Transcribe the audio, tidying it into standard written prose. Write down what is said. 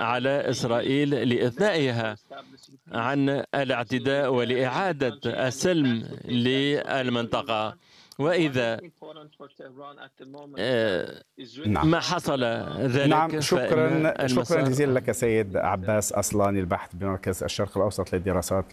على إسرائيل لإثنائها عن الاعتداء ولإعادة السلم للمنطقة. وإذا نعم. ما حصل نعم، ذلك فإن شكرا المسار جزيلا لك سيد عباس أصلاني، الباحث بمركز الشرق الأوسط للدراسات